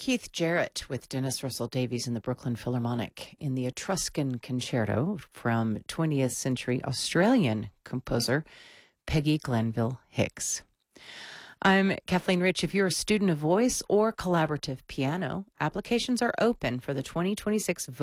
Keith Jarrett with Dennis Russell Davies and the Brooklyn Philharmonic in the Etruscan Concerto from 20th century Australian composer Peggy Glanville Hicks. I'm Kathleen Rich. If you're a student of voice or collaborative piano, applications are open for the 2026